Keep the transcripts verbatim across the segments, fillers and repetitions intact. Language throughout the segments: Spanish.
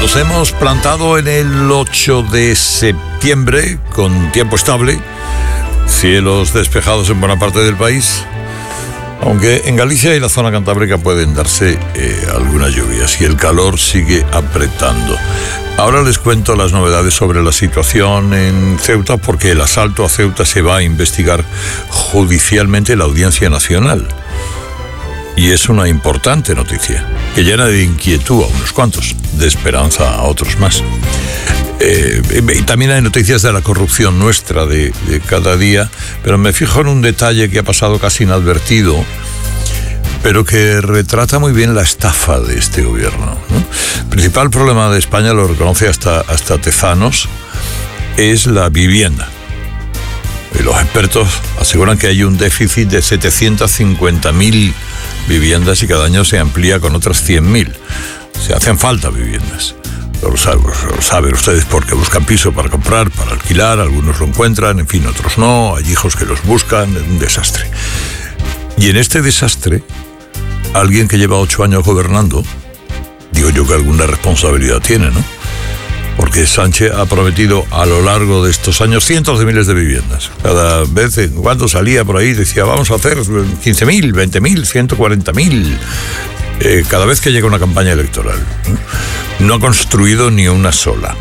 Nos hemos plantado en el ocho de septiembre con tiempo estable, cielos despejados en buena parte del país, aunque en Galicia y la zona cantábrica pueden darse eh, algunas lluvias y el calor sigue apretando. Ahora les cuento las novedades sobre la situación en Ceuta, porque el asalto a Ceuta se va a investigar judicialmente en la Audiencia Nacional. Y es una importante noticia, que llena de inquietud a unos cuantos, de esperanza a otros más. Eh, y también hay noticias de la corrupción nuestra de, de cada día, pero me fijo en un detalle que ha pasado casi inadvertido, pero que retrata muy bien la estafa de este gobierno, ¿no? El principal problema de España, lo reconoce hasta, hasta Tezanos, es la vivienda. Y los expertos aseguran que hay un déficit de setecientas cincuenta mil viviendas y cada año se amplía con otras cien mil. Se hacen falta viviendas. Lo saben, lo saben ustedes porque buscan piso para comprar, para alquilar, algunos lo encuentran, en fin, otros no, hay hijos que los buscan, es un desastre. Y en este desastre, alguien que lleva ocho años gobernando, digo yo que alguna responsabilidad tiene, ¿no? Porque Sánchez ha prometido a lo largo de estos años cientos de miles de viviendas. Cada vez en cuando salía por ahí decía, vamos a hacer quince mil, veinte mil, ciento cuarenta mil, eh, cada vez que llega una campaña electoral. No ha construido ni una sola.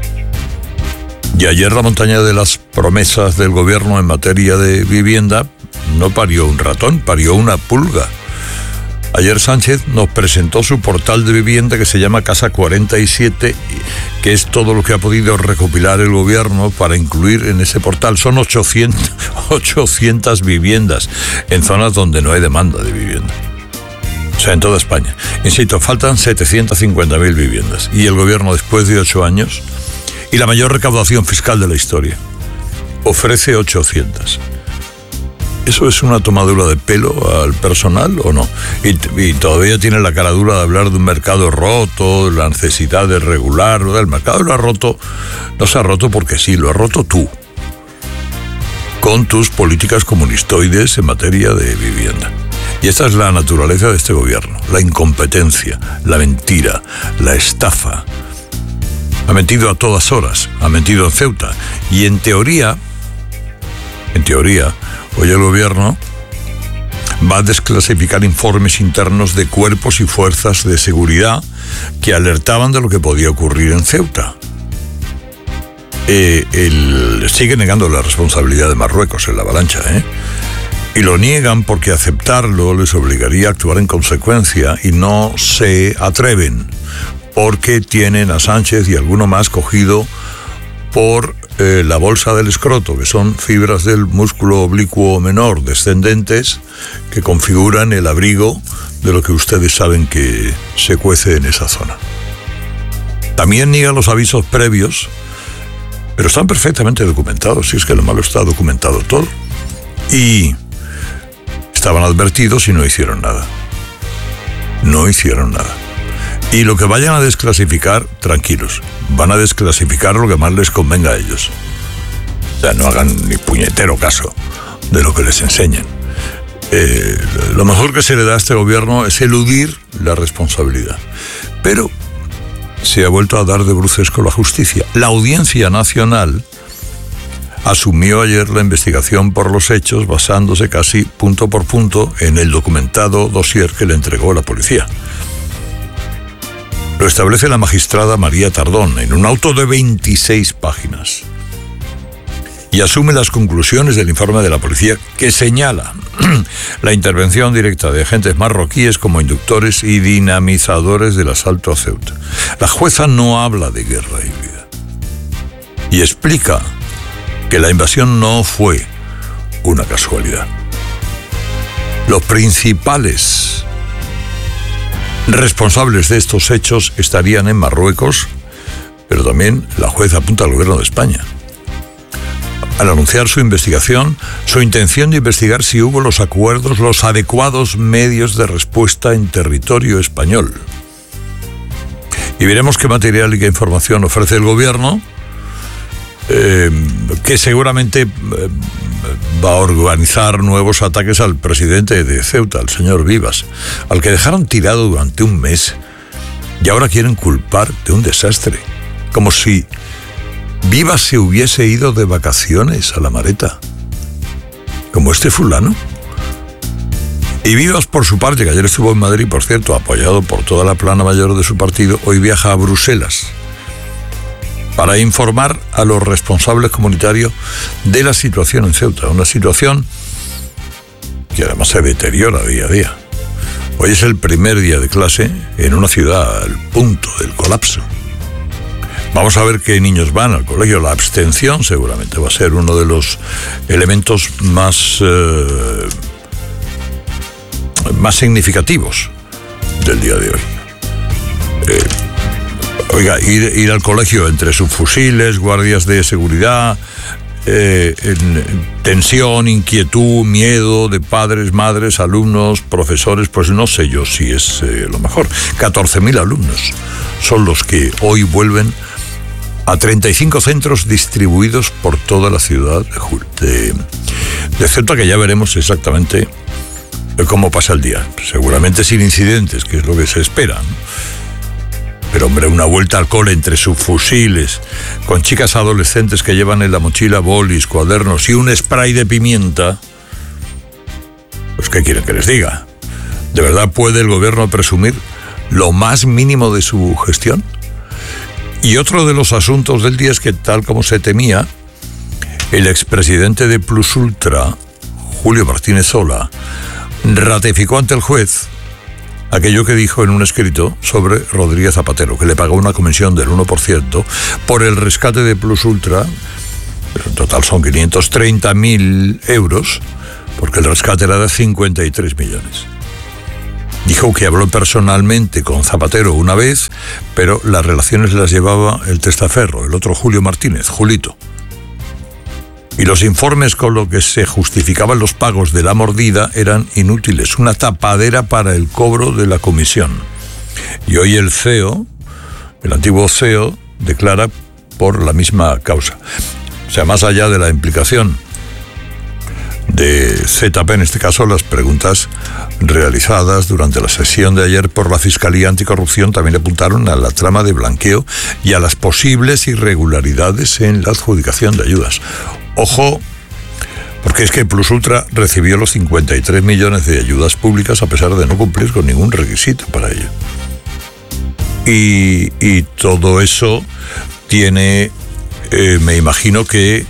Y ayer la montaña de las promesas del gobierno en materia de vivienda no parió un ratón, parió una pulga. Ayer Sánchez nos presentó su portal de vivienda que se llama Casa cuarenta y siete, que es todo lo que ha podido recopilar el gobierno para incluir en ese portal. Son ochocientas, ochocientas viviendas en zonas donde no hay demanda de vivienda. O sea, en toda España. Insisto, faltan setecientas cincuenta mil viviendas. Y el gobierno, después de ocho años, y la mayor recaudación fiscal de la historia, ofrece ochocientas. ¿Eso es una tomadura de pelo al personal o no? Y, y todavía tiene la cara dura de hablar de un mercado roto, de la necesidad de regular. El mercado lo ha roto, no se ha roto porque sí, lo has roto tú, con tus políticas comunistoides en materia de vivienda. Y esta es la naturaleza de este gobierno, la incompetencia, la mentira, la estafa. Ha mentido a todas horas, ha mentido en Ceuta. Y en teoría, en teoría, hoy el gobierno va a desclasificar informes internos de cuerpos y fuerzas de seguridad que alertaban de lo que podía ocurrir en Ceuta. Eh, el, sigue negando la responsabilidad de Marruecos en la avalancha, ¿eh? Y lo niegan porque aceptarlo les obligaría a actuar en consecuencia y no se atreven porque tienen a Sánchez y alguno más cogido por eh, la bolsa del escroto, que son fibras del músculo oblicuo menor descendentes que configuran el abrigo de lo que ustedes saben que se cuece en esa zona. También niegan los avisos previos, pero están perfectamente documentados, si es que lo malo está documentado todo. Y estaban advertidos y no hicieron nada. No hicieron nada. Y lo que vayan a desclasificar, tranquilos, van a desclasificar lo que más les convenga a ellos. O sea, no hagan ni puñetero caso de lo que les enseñen. Eh, lo mejor que se le da a este gobierno es eludir la responsabilidad. Pero se ha vuelto a dar de bruces con la justicia. La Audiencia Nacional asumió ayer la investigación por los hechos basándose casi punto por punto en el documentado dossier que le entregó la policía. Lo establece la magistrada María Tardón en un auto de veintiséis páginas y asume las conclusiones del informe de la policía que señala la intervención directa de agentes marroquíes como inductores y dinamizadores del asalto a Ceuta. La jueza no habla de guerra híbrida y explica que la invasión no fue una casualidad. Los principales responsables de estos hechos estarían en Marruecos, pero también la jueza apunta al gobierno de España. Al anunciar su investigación, su intención de investigar si hubo los acuerdos, los adecuados medios de respuesta en territorio español. Y veremos qué material y qué información ofrece el gobierno, Eh, que seguramente eh, va a organizar nuevos ataques al presidente de Ceuta, al señor Vivas, al que dejaron tirado durante un mes Y ahora quieren culpar de un desastre, como si Viva se hubiese ido de vacaciones a la Mareta, como este fulano. Y Vivas, por su parte, que ayer estuvo en Madrid, por cierto, apoyado por toda la plana mayor de su partido, hoy viaja a Bruselas para informar a los responsables comunitarios de la situación en Ceuta, una situación que además se deteriora día a día. Hoy es el primer día de clase en una ciudad al punto del colapso. Vamos a ver qué niños van al colegio. La abstención seguramente va a ser uno de los elementos más, eh, más significativos del día de hoy. Eh, oiga, ir, ir al colegio entre subfusiles, guardias de seguridad, eh, en, tensión, inquietud, miedo de padres, madres, alumnos, profesores, pues no sé yo si es eh, lo mejor. catorce mil alumnos son los que hoy vuelven a treinta y cinco centros distribuidos por toda la ciudad de, de Ceuta, que ya veremos exactamente cómo pasa el día. Seguramente sin incidentes, que es lo que se espera, ¿no? Pero, hombre, una vuelta al cole entre subfusiles, con chicas adolescentes que llevan en la mochila bolis, cuadernos y un spray de pimienta, pues ¿qué quieren que les diga? ¿De verdad puede el gobierno presumir lo más mínimo de su gestión? Y otro de los asuntos del día es que, tal como se temía, el expresidente de Plus Ultra, Julio Martínez Sola, ratificó ante el juez aquello que dijo en un escrito sobre Rodríguez Zapatero, que le pagó una comisión del uno por ciento por el rescate de Plus Ultra, pero en total son quinientos treinta mil euros, porque el rescate era de cincuenta y tres millones. Dijo que habló personalmente con Zapatero una vez, pero las relaciones las llevaba el testaferro, el otro Julio Martínez, Julito. Y los informes con los que se justificaban los pagos de la mordida eran inútiles, una tapadera para el cobro de la comisión. Y hoy el C E O, el antiguo C E O, declara por la misma causa. O sea, más allá de la implicación de Z P, en este caso, las preguntas realizadas durante la sesión de ayer por la Fiscalía Anticorrupción también apuntaron a la trama de blanqueo y a las posibles irregularidades en la adjudicación de ayudas. Ojo, porque es que Plus Ultra recibió los cincuenta y tres millones de ayudas públicas a pesar de no cumplir con ningún requisito para ello. Y, y todo eso tiene, eh, me imagino que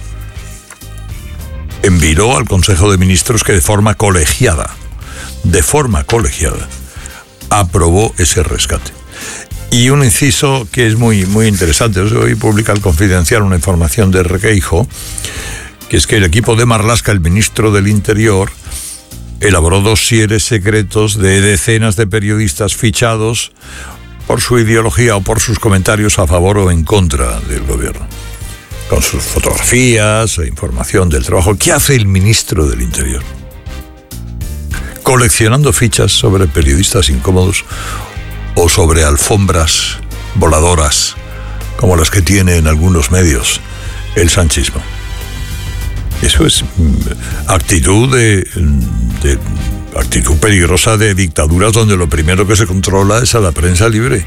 envió al Consejo de Ministros que de forma colegiada, de forma colegiada, aprobó ese rescate. Y un inciso que es muy, muy interesante, hoy publica el Confidencial una información de Requeijo, que es que el equipo de Marlaska, el ministro del Interior, elaboró dosieres secretos de decenas de periodistas fichados por su ideología o por sus comentarios a favor o en contra del gobierno, con sus fotografías e información del trabajo. ¿Qué hace el ministro del Interior? Coleccionando fichas sobre periodistas incómodos o sobre alfombras voladoras, como las que tiene en algunos medios el sanchismo. Eso es actitud de, de actitud peligrosa de dictaduras donde lo primero que se controla es a la prensa libre.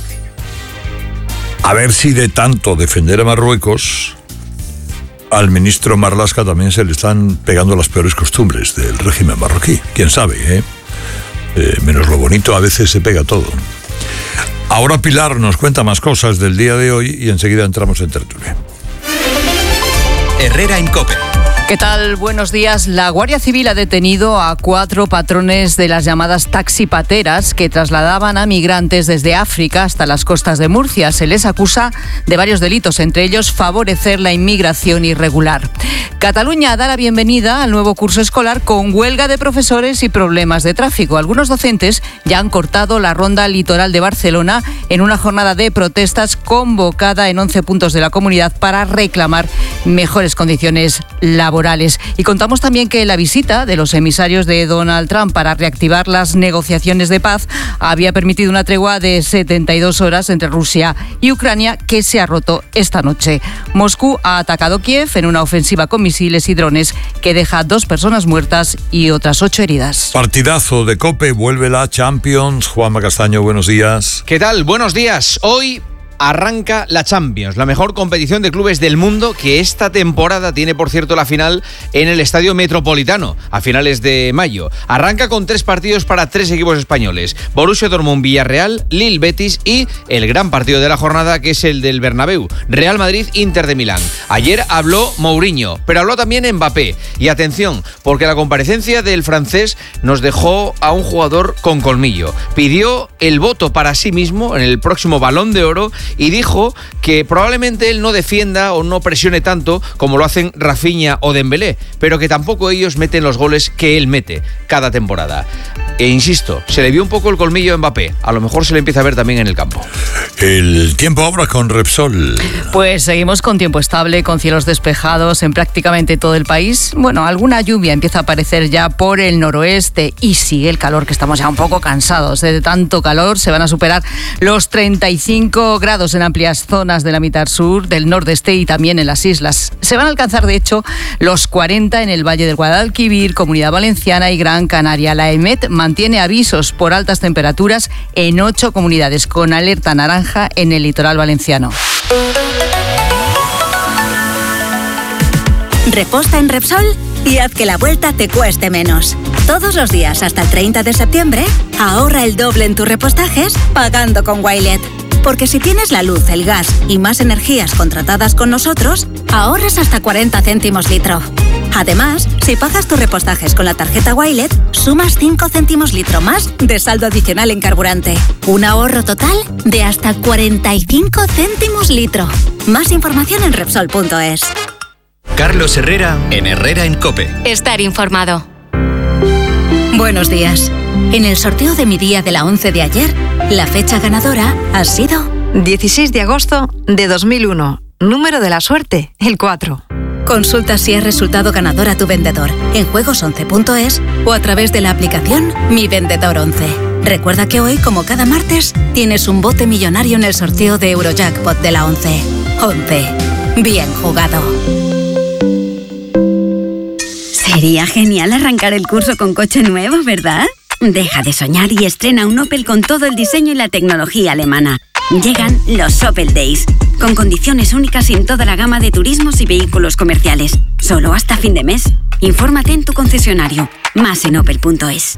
A ver si de tanto defender a Marruecos, al ministro Marlaska también se le están pegando las peores costumbres del régimen marroquí. Quién sabe, ¿eh? Eh, menos lo bonito, a veces se pega todo. Ahora Pilar nos cuenta más cosas del día de hoy y enseguida entramos en tertulia. Herrera en COPE. ¿Qué tal? Buenos días. La Guardia Civil ha detenido a cuatro patrones de las llamadas taxipateras que trasladaban a migrantes desde África hasta las costas de Murcia. Se les acusa de varios delitos, entre ellos favorecer la inmigración irregular. Cataluña da la bienvenida al nuevo curso escolar con huelga de profesores y problemas de tráfico. Algunos docentes ya han cortado la ronda litoral de Barcelona en una jornada de protestas convocada en once puntos de la comunidad para reclamar mejores condiciones laborales. laborales. Y contamos también que la visita de los emisarios de Donald Trump para reactivar las negociaciones de paz había permitido una tregua de setenta y dos horas entre Rusia y Ucrania, que se ha roto esta noche. Moscú ha atacado Kiev en una ofensiva con misiles y drones que deja dos personas muertas y otras ocho heridas. Partidazo de COPE, vuelve la Champions. Juanma Castaño, buenos días. ¿Qué tal? Buenos días. Hoy arranca la Champions, la mejor competición de clubes del mundo, que esta temporada tiene, por cierto, la final en el Estadio Metropolitano a finales de mayo. Arranca con tres partidos para tres equipos españoles: Borussia Dortmund, Villarreal, Lille, Betis y el gran partido de la jornada, que es el del Bernabéu, Real Madrid, Inter de Milán. Ayer habló Mourinho, pero habló también Mbappé. Y atención, porque la comparecencia del francés nos dejó a un jugador con colmillo. Pidió el voto para sí mismo en el próximo Balón de Oro y dijo que probablemente él no defienda o no presione tanto como lo hacen Rafinha o Dembélé, pero que tampoco ellos meten los goles que él mete cada temporada. E insisto, se le vio un poco el colmillo a Mbappé, a lo mejor se le empieza a ver también en el campo. El tiempo ahora con Repsol. Pues seguimos con tiempo estable, con cielos despejados en prácticamente todo el país. Bueno, alguna lluvia empieza a aparecer ya por el noroeste y sigue el calor, que estamos ya un poco cansados de tanto calor. Se van a superar los treinta y cinco grados en amplias zonas de la mitad sur, del nordeste y también en las islas. Se van a alcanzar, de hecho, los cuarenta en el Valle del Guadalquivir, Comunidad Valenciana y Gran Canaria. La EMET mantiene avisos por altas temperaturas en ocho comunidades, con alerta naranja en el litoral valenciano. Reposta en Repsol y haz que la vuelta te cueste menos. Todos los días hasta el treinta de septiembre, ahorra el doble en tus repostajes pagando con Wilet. Porque si tienes la luz, el gas y más energías contratadas con nosotros, ahorras hasta cuarenta céntimos litro. Además, si pagas tus repostajes con la tarjeta Wilet, sumas cinco céntimos litro más de saldo adicional en carburante. Un ahorro total de hasta cuarenta y cinco céntimos litro. Más información en Repsol punto es. Carlos Herrera en Herrera en COPE. Estar informado. Buenos días. En el sorteo de mi día de la once de ayer, la fecha ganadora ha sido dieciséis de agosto de dos mil uno. Número de la suerte, el cuatro. Consulta si es resultado ganador a tu vendedor en juegos once punto es o a través de la aplicación Mi Vendedor once. Recuerda que hoy, como cada martes, tienes un bote millonario en el sorteo de Eurojackpot de la once. once. Bien jugado. Sería genial arrancar el curso con coche nuevo, ¿verdad? Deja de soñar y estrena un Opel con todo el diseño y la tecnología alemana. Llegan los Opel Days, con condiciones únicas en toda la gama de turismos y vehículos comerciales. Solo hasta fin de mes. Infórmate en tu concesionario. Más en opel punto es.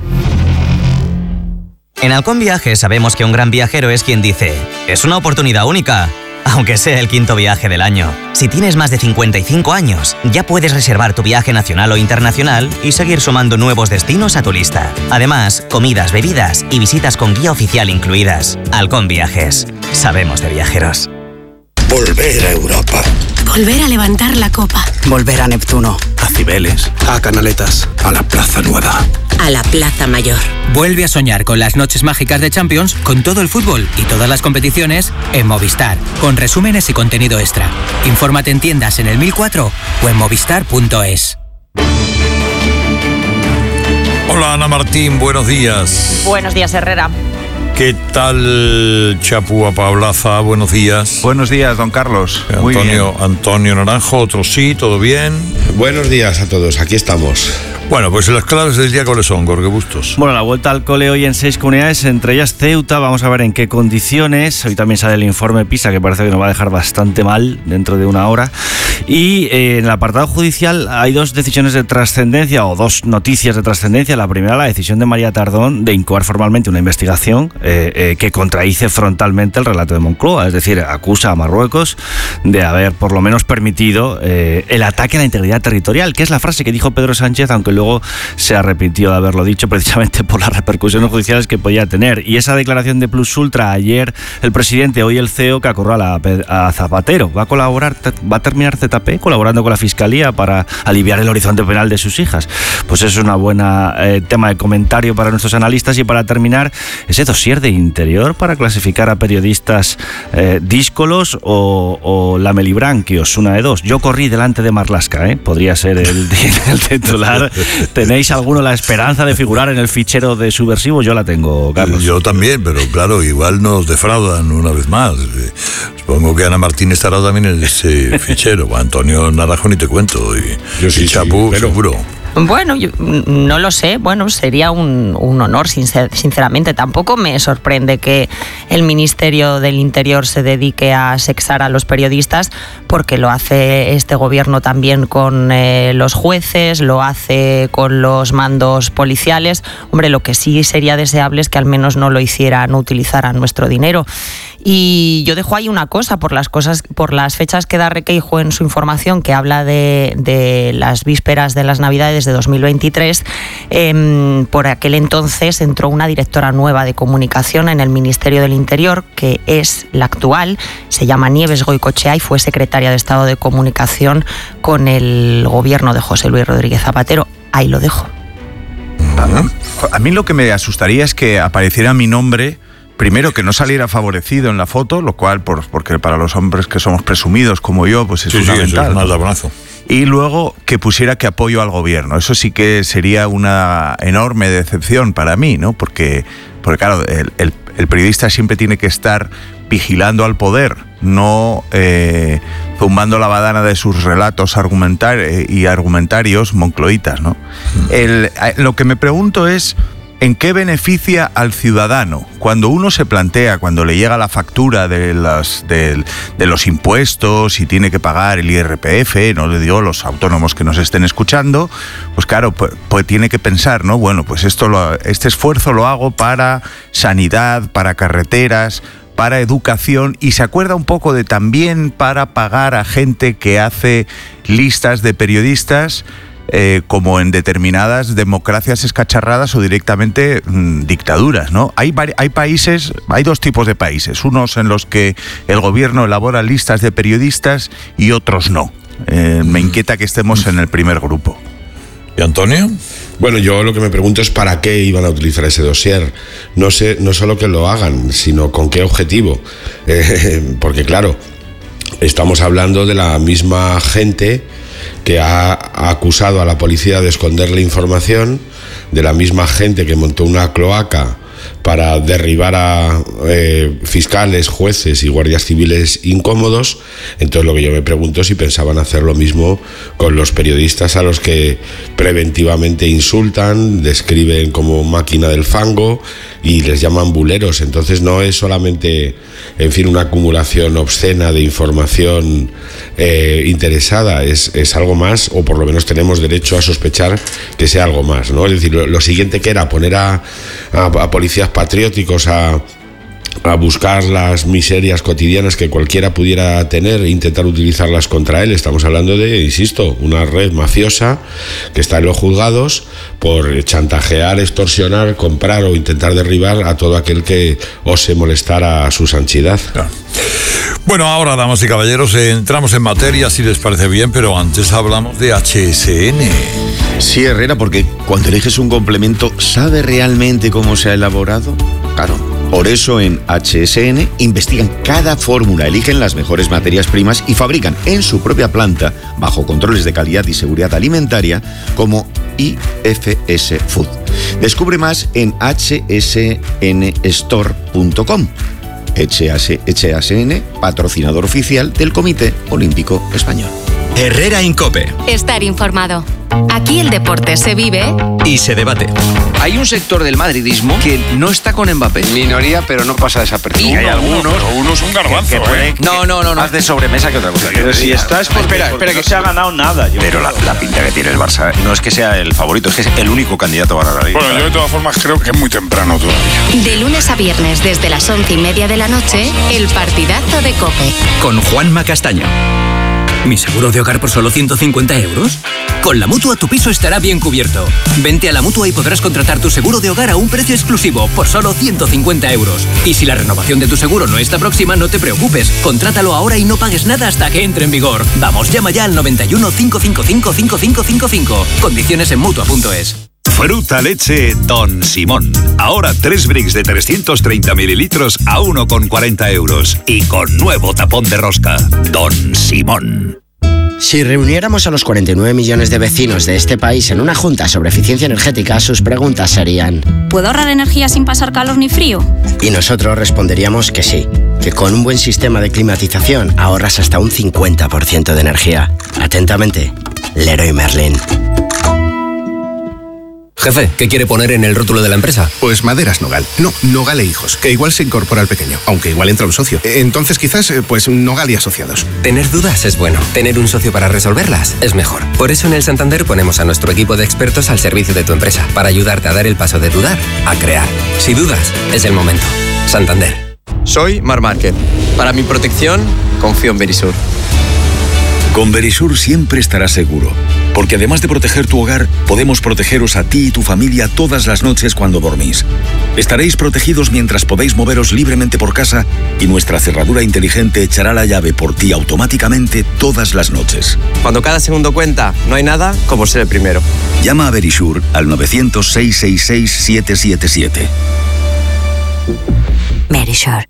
En Halcón Viajes sabemos que un gran viajero es quien dice: es una oportunidad única, aunque sea el quinto viaje del año. Si tienes más de cincuenta y cinco años, ya puedes reservar tu viaje nacional o internacional y seguir sumando nuevos destinos a tu lista. Además, comidas, bebidas y visitas con guía oficial incluidas. Halcón Viajes. Sabemos de viajeros. Volver a Europa. Volver a levantar la copa. Volver a Neptuno. A Cibeles. A Canaletas. A la Plaza Nueva. A la Plaza Mayor. Vuelve a soñar con las noches mágicas de Champions, con todo el fútbol y todas las competiciones en Movistar, con resúmenes y contenido extra. Infórmate en tiendas en el mil cuatro o en movistar punto es. Hola Ana Martín, buenos días. Buenos días, Herrera. ¿Qué tal, Chapu Apablaza? Buenos días. Buenos días, don Carlos. Muy Antonio, bien. Antonio Naranjo, otro sí, ¿todo bien? Buenos días a todos, aquí estamos. Bueno, pues las claves del día, ¿cuáles son, Jorge Bustos? Bueno, la vuelta al cole hoy en seis comunidades, entre ellas Ceuta. Vamos a ver en qué condiciones. Hoy también sale el informe PISA, que parece que nos va a dejar bastante mal dentro de una hora. Y eh, en el apartado judicial hay dos decisiones de trascendencia, o dos noticias de trascendencia. La primera, la decisión de María Tardón de incoar formalmente una investigación eh, eh, que contradice frontalmente el relato de Moncloa. Es decir, acusa a Marruecos de haber por lo menos permitido eh, el ataque a la integridad territorial, que es la frase que dijo Pedro Sánchez, aunque luego se arrepintió de haberlo dicho precisamente por las repercusiones judiciales que podía tener. Y esa declaración de Plus Ultra, ayer el presidente, hoy el C E O, que acorrala a Zapatero. Va a colaborar, va a terminar Z P colaborando con la Fiscalía para aliviar el horizonte penal de sus hijas. Pues eso es una buena eh, tema de comentario para nuestros analistas. Y para terminar, ese dossier de Interior para clasificar a periodistas eh, díscolos o, o lamelibranquios, una de dos. Yo corrí delante de Marlaska, ¿eh? Podría ser el, el titular. ¿Tenéis alguno la esperanza de figurar en el fichero de Subversivo? Yo la tengo, Carlos. Yo también, pero claro, igual nos defraudan una vez más. Supongo que Ana Martín estará también en ese fichero. Antonio Naranjo ni te cuento. Y, Yo sí, y Chapú, sí, pero... seguro. Bueno, yo no lo sé, bueno, sería un, un honor, sinceramente. Tampoco me sorprende que el Ministerio del Interior se dedique a sexar a los periodistas, porque lo hace este gobierno también con eh, los jueces, lo hace con los mandos policiales. Hombre, lo que sí sería deseable es que al menos no lo hicieran, no utilizaran nuestro dinero. Y yo dejo ahí una cosa, por las cosas, por las fechas que da Requeijo en su información, que habla de, de las vísperas de las Navidades de dos mil veintitrés, eh, por aquel entonces entró una directora nueva de comunicación en el Ministerio del Interior, que es la actual, se llama Nieves Goicoechea y fue secretaria de Estado de Comunicación con el gobierno de José Luis Rodríguez Zapatero. Ahí lo dejo. A mí lo que me asustaría es que apareciera mi nombre. Primero, que no saliera favorecido en la foto, lo cual, por, porque para los hombres que somos presumidos como yo, pues es sí, fundamental. Sí, eso es un aldabonazo. Y luego que pusiera que apoyo al gobierno. Eso sí que sería una enorme decepción para mí, ¿no? Porque, porque claro, el, el, el periodista siempre tiene que estar vigilando al poder, no eh, zumbando la badana de sus relatos argumentar y argumentarios moncloitas, ¿no? Mm. El, lo que me pregunto es... ¿en qué beneficia al ciudadano? Cuando uno se plantea, cuando le llega la factura de, las, de, de los impuestos y tiene que pagar el I R P F, no le digo los autónomos que nos estén escuchando, pues claro, pues, pues tiene que pensar, ¿no? Bueno, pues esto lo, este esfuerzo lo hago para sanidad, para carreteras, para educación, y se acuerda un poco de también para pagar a gente que hace listas de periodistas, Eh, como en determinadas democracias escacharradas o directamente mmm, dictaduras, ¿no? Hay, hay países, hay dos tipos de países, unos en los que el gobierno elabora listas de periodistas y otros no. Eh, me inquieta que estemos en el primer grupo. ¿Y Antonio? Bueno, yo lo que me pregunto es para qué iban a utilizar ese dossier. No sé, no solo que lo hagan, sino con qué objetivo. Eh, porque claro, estamos hablando de la misma gente que ha, ha acusado a la policía de esconderle información, de la misma gente que montó una cloaca para derribar a eh, fiscales, jueces y guardias civiles incómodos. Entonces lo que yo me pregunto es si pensaban hacer lo mismo con los periodistas a los que preventivamente insultan, describen como máquina del fango y les llaman buleros. Entonces no es solamente, en fin, una acumulación obscena de información eh, interesada, es, es algo más, o por lo menos tenemos derecho a sospechar que sea algo más, ¿no? Es decir, lo, lo siguiente que era poner a, a, a policías patrióticos a, a buscar las miserias cotidianas que cualquiera pudiera tener e intentar utilizarlas contra él. Estamos hablando de, insisto, una red mafiosa que está en los juzgados por chantajear, extorsionar, comprar o intentar derribar a todo aquel que ose molestar a su sanchidad. Claro. Bueno, ahora, damas y caballeros, entramos en materia, si les parece bien, pero antes hablamos de H S N. Sí, Herrera, porque cuando eliges un complemento, ¿sabe realmente cómo se ha elaborado? Claro. Por eso en H S N investigan cada fórmula, eligen las mejores materias primas y fabrican en su propia planta, bajo controles de calidad y seguridad alimentaria, como I F S Food. Descubre más en h s n store punto com. H S N, patrocinador oficial del Comité Olímpico Español. Herrera en COPE. Estar informado. Aquí el deporte se vive y se debate. Hay un sector del madridismo que no está con Mbappé. Minoría, pero no pasa desapercibido. Y hay algunos. Uno es un garbanzo, que, que puede, ¿eh? No, no, no, no. Más de sobremesa que otra cosa. Pero si estás por espera, espera, que no se ha ganado nada. Yo pero la, la pinta que tiene el Barça no es que sea el favorito, es que es el único candidato a ganar la Liga. Bueno, yo de todas formas creo que es muy temprano todavía. De lunes a viernes desde las once y media de la noche, el partidazo de COPE. Con Juanma Castaño. ¿Mi seguro de hogar por solo ciento cincuenta euros? Con la Mutua tu piso estará bien cubierto. Vente a la Mutua y podrás contratar tu seguro de hogar a un precio exclusivo por solo ciento cincuenta euros. Y si la renovación de tu seguro no está próxima, no te preocupes. Contrátalo ahora y no pagues nada hasta que entre en vigor. Vamos, llama ya al noventa y uno, cinco cinco cinco, cinco cinco cinco cinco. Condiciones en Mutua punto es. Fruta leche Don Simón. Ahora tres bricks de trescientos treinta mililitros a uno con cuarenta euros. Y con nuevo tapón de rosca. Don Simón. Si reuniéramos a los cuarenta y nueve millones de vecinos de este país en una junta sobre eficiencia energética, sus preguntas serían: ¿puedo ahorrar energía sin pasar calor ni frío? Y nosotros responderíamos que sí, que con un buen sistema de climatización ahorras hasta un cincuenta por ciento de energía. Atentamente, Leroy Merlin. Jefe, ¿qué quiere poner en el rótulo de la empresa? Pues Maderas Nogal. No, Nogal e Hijos, que igual se incorpora al pequeño, aunque igual entra un socio. Entonces quizás, pues Nogal y Asociados. Tener dudas es bueno. Tener un socio para resolverlas es mejor. Por eso en el Santander ponemos a nuestro equipo de expertos al servicio de tu empresa, para ayudarte a dar el paso de dudar a crear. Si dudas, es el momento. Santander. Soy Mar Márquez. Para mi protección, confío en Verisur. Con Verisur siempre estarás seguro, porque además de proteger tu hogar, podemos protegeros a ti y tu familia todas las noches cuando dormís. Estaréis protegidos mientras podéis moveros libremente por casa y nuestra cerradura inteligente echará la llave por ti automáticamente todas las noches. Cuando cada segundo cuenta, no hay nada como ser el primero. Llama a Verisur al novecientos, seiscientos sesenta y seis, setecientos setenta y siete. Verisur.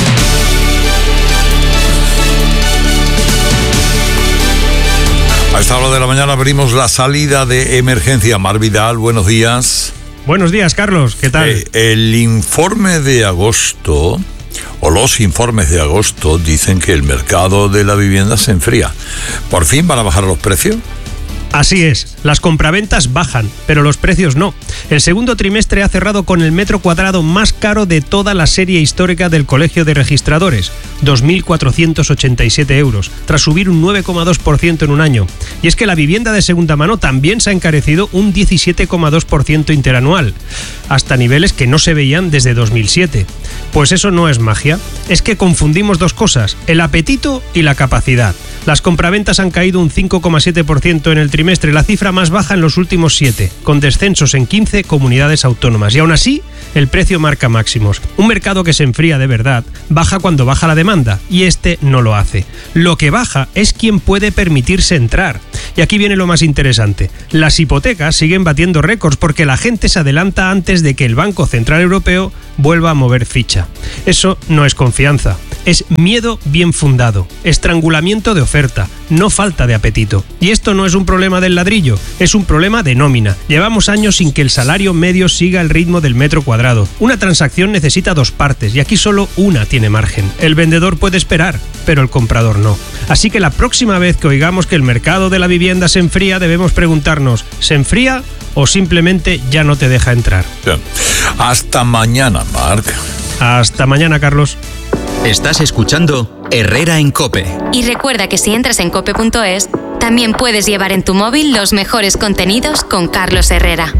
A esta hora de la mañana abrimos la salida de emergencia. Mar Vidal, buenos días. Buenos días, Carlos, ¿qué tal? Eh, el informe de agosto, o los informes de agosto, dicen que el mercado de la vivienda se enfría. ¿Por fin van a bajar los precios? Así es, las compraventas bajan, pero los precios no. El segundo trimestre ha cerrado con el metro cuadrado más caro de toda la serie histórica del Colegio de Registradores, dos mil cuatrocientos ochenta y siete euros, tras subir un nueve coma dos por ciento en un año. Y es que la vivienda de segunda mano también se ha encarecido un diecisiete coma dos por ciento interanual, hasta niveles que no se veían desde dos mil siete. Pues eso no es magia, es que confundimos dos cosas, el apetito y la capacidad. Las compraventas han caído un cinco coma siete por ciento en el trimestre, la cifra más baja en los últimos siete, con descensos en quince comunidades autónomas. Y aún así, el precio marca máximos. Un mercado que se enfría de verdad baja cuando baja la demanda, y este no lo hace. Lo que baja es quien puede permitirse entrar. Y aquí viene lo más interesante. Las hipotecas siguen batiendo récords porque la gente se adelanta antes de que el Banco Central Europeo vuelva a mover ficha. Eso no es confianza, es miedo bien fundado, estrangulamiento de oferta, no falta de apetito. Y esto no es un problema del ladrillo, es un problema de nómina. Llevamos años sin que el salario medio siga el ritmo del metro cuadrado. Una transacción necesita dos partes y aquí solo una tiene margen. El vendedor puede esperar, pero el comprador no. Así que la próxima vez que oigamos que el mercado de la vivienda se enfría, debemos preguntarnos, ¿se enfría o simplemente ya no te deja entrar? Bien. Hasta mañana, Marc. Hasta mañana, Carlos. Estás escuchando Herrera en COPE. Y recuerda que si entras en cope punto es, también puedes llevar en tu móvil los mejores contenidos con Carlos Herrera.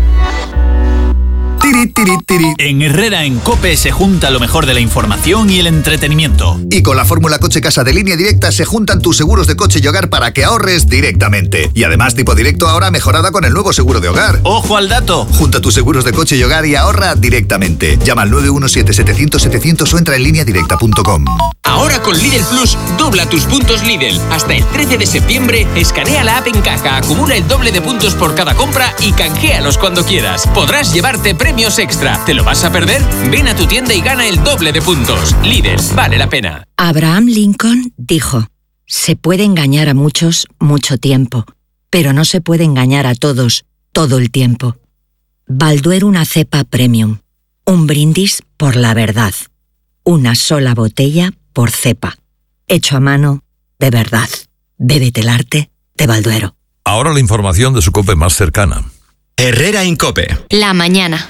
Tiri, tiri, tiri. En Herrera en COPE se junta lo mejor de la información y el entretenimiento. Y con la fórmula Coche Casa de Línea Directa se juntan tus seguros de coche y hogar para que ahorres directamente. Y además Tipo Directo ahora mejorada con el nuevo seguro de hogar. ¡Ojo al dato! Junta tus seguros de coche y hogar y ahorra directamente. Llama al nueve uno siete, setecientos, setecientos o entra en línea directa punto com. Ahora con Lidl Plus, dobla tus puntos Lidl. Hasta el trece de septiembre, escanea la app en caja, acumula el doble de puntos por cada compra y canjealos cuando quieras. Podrás llevarte premios extra. ¿Te lo vas a perder? Ven a tu tienda y gana el doble de puntos. Lidl, vale la pena. Abraham Lincoln dijo: se puede engañar a muchos mucho tiempo, pero no se puede engañar a todos todo el tiempo. Balduero una cepa premium. Un brindis por la verdad. Una sola botella por cepa. Hecho a mano de verdad. Bébete el arte de Balduero. Ahora la información de su COPE más cercana. Herrera en COPE. La mañana.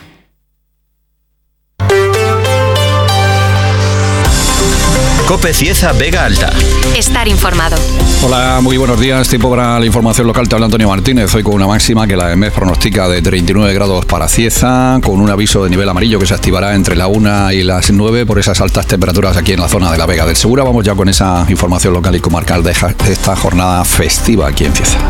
COPE Cieza Vega Alta. Estar informado. Hola, muy buenos días. Tiempo para la información local. Te habla Antonio Martínez. Hoy con una máxima que la E M E T pronostica de treinta y nueve grados para Cieza, con un aviso de nivel amarillo que se activará entre la una y las nueve por esas altas temperaturas aquí en la zona de la Vega del Segura. Vamos ya con esa información local y comarcal de esta jornada festiva aquí en Cieza.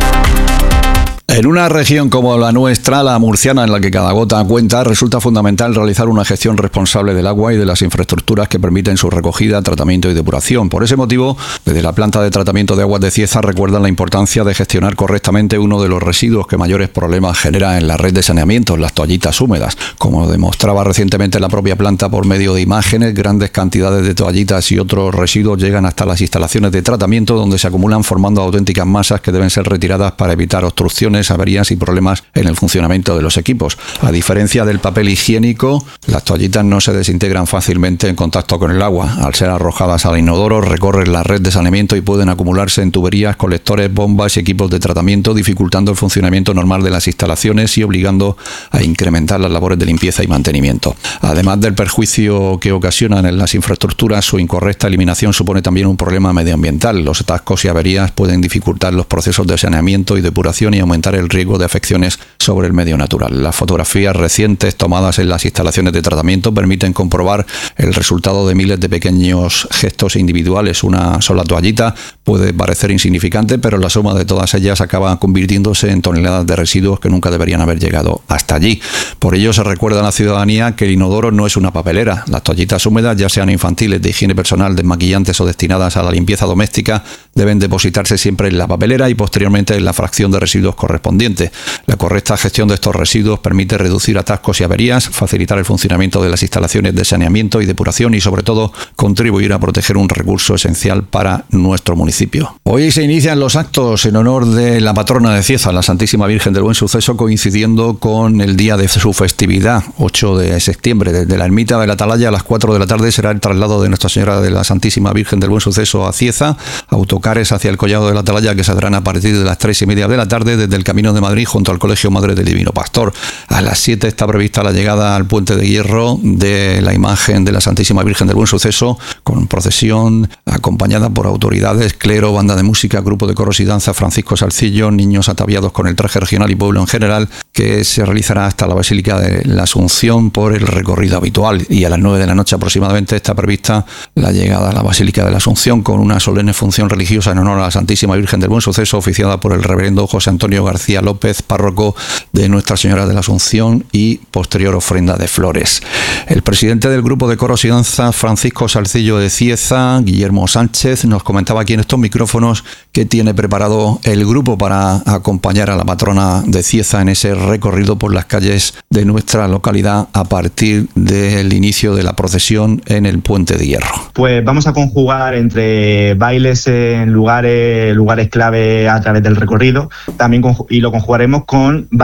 En una región como la nuestra, la murciana, en la que cada gota cuenta, resulta fundamental realizar una gestión responsable del agua y de las infraestructuras que permiten su recogida, tratamiento y depuración. Por ese motivo, desde la planta de tratamiento de aguas de Cieza recuerdan la importancia de gestionar correctamente uno de los residuos que mayores problemas genera en la red de saneamiento, las toallitas húmedas. Como demostraba recientemente la propia planta por medio de imágenes, grandes cantidades de toallitas y otros residuos llegan hasta las instalaciones de tratamiento, donde se acumulan formando auténticas masas que deben ser retiradas para evitar obstrucciones, averías y problemas en el funcionamiento de los equipos. A diferencia del papel higiénico, las toallitas no se desintegran fácilmente en contacto con el agua. Al ser arrojadas al inodoro, recorren la red de saneamiento y pueden acumularse en tuberías, colectores, bombas y equipos de tratamiento, dificultando el funcionamiento normal de las instalaciones y obligando a incrementar las labores de limpieza y mantenimiento. Además del perjuicio que ocasionan en las infraestructuras, su incorrecta eliminación supone también un problema medioambiental. Los atascos y averías pueden dificultar los procesos de saneamiento y depuración y aumentar el riesgo de afecciones sobre el medio natural. Las fotografías recientes tomadas en las instalaciones de tratamiento permiten comprobar el resultado de miles de pequeños gestos individuales. Una sola toallita puede parecer insignificante, pero la suma de todas ellas acaba convirtiéndose en toneladas de residuos que nunca deberían haber llegado hasta allí. Por ello se recuerda a la ciudadanía que el inodoro no es una papelera. Las toallitas húmedas, ya sean infantiles, de higiene personal, desmaquillantes o destinadas a la limpieza doméstica, deben depositarse siempre en la papelera y posteriormente en la fracción de residuos correspondiente. La correcta gestión de estos residuos permite reducir atascos y averías, facilitar el funcionamiento de las instalaciones de saneamiento y depuración y, sobre todo, contribuir a proteger un recurso esencial para nuestro municipio. Hoy se inician los actos en honor de la patrona de Cieza, la Santísima Virgen del Buen Suceso, coincidiendo con el día de su festividad, ocho de septiembre. Desde la ermita de la Atalaya a las cuatro de la tarde será el traslado de Nuestra Señora de la Santísima Virgen del Buen Suceso a Cieza, autocares hacia el Collado de la Atalaya que saldrán a partir de las tres y media de la tarde desde el Camino de Madrid junto al Colegio Madre del Divino Pastor. A las siete está prevista la llegada al Puente de Hierro de la imagen de la Santísima Virgen del Buen Suceso, con procesión acompañada por autoridades, clero, banda de música, grupo de coros y danza Francisco Salcillo, niños ataviados con el traje regional y pueblo en general, que se realizará hasta la Basílica de la Asunción por el recorrido habitual. Y a las nueve de la noche aproximadamente está prevista la llegada a la Basílica de la Asunción con una solemne función religiosa en honor a la Santísima Virgen del Buen Suceso, oficiada por el reverendo José Antonio García López, párroco de Nuestra Señora de la Asunción, y posterior ofrenda de flores. El presidente del grupo de coros y danza Francisco Salcillo de Cieza, Guillermo Sánchez, nos comentaba aquí en estos micrófonos que tiene preparado el grupo para acompañar a la patrona de Cieza en ese recorrido por las calles de nuestra localidad a partir del inicio de la procesión en el Puente de Hierro. Pues vamos a conjugar entre bailes en lugares, lugares clave a través del recorrido, también y lo conjugaremos con